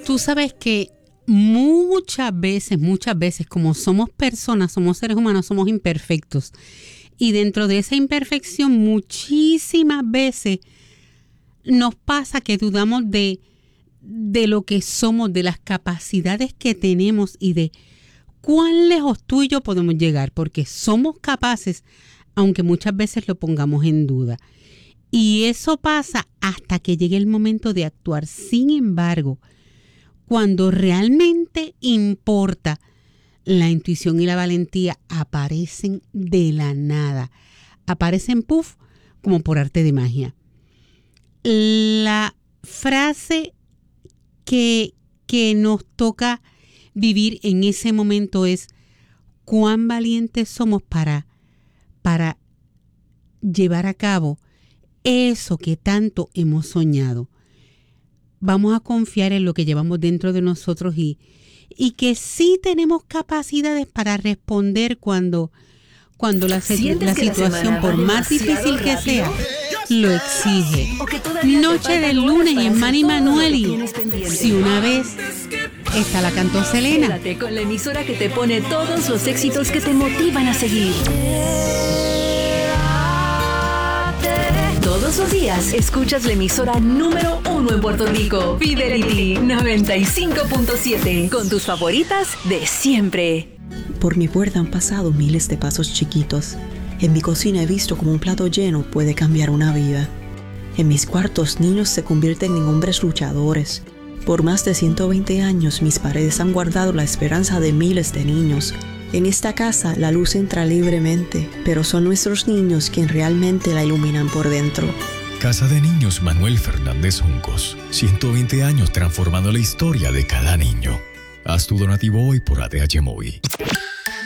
Tú sabes que muchas veces, como somos personas, somos seres humanos, somos imperfectos. Y dentro de esa imperfección, muchísimas veces nos pasa que dudamos de lo que somos, de las capacidades que tenemos y de cuán lejos tú y yo podemos llegar, porque somos capaces, aunque muchas veces lo pongamos en duda. Y eso pasa hasta que llegue el momento de actuar. Sin embargo, cuando realmente importa, la intuición y la valentía aparecen de la nada. Aparecen puff, como por arte de magia. La frase que nos toca vivir en ese momento es cuán valientes somos para llevar a cabo eso que tanto hemos soñado. Vamos a confiar en lo que llevamos dentro de nosotros y que sí tenemos capacidades para responder cuando la situación, por más difícil que sea, lo exige. Noche del lunes en Manny Manueli. Si una vez, esta la cantó Selena. Quédate con la emisora que te pone todos los éxitos que te motivan a seguir. Todos los días escuchas la emisora número 1 en Puerto Rico, Fidelity 95.7, con tus favoritas de siempre. Por mi puerta han pasado miles de pasos chiquitos. En mi cocina he visto cómo un plato lleno puede cambiar una vida. En mis cuartos, niños se convierten en hombres luchadores. Por más de 120 años, mis paredes han guardado la esperanza de miles de niños. En esta casa, la luz entra libremente, pero son nuestros niños quienes realmente la iluminan por dentro. Casa de Niños Manuel Fernández Juncos. 120 años transformando la historia de cada niño. Haz tu donativo hoy por ATH Móvil.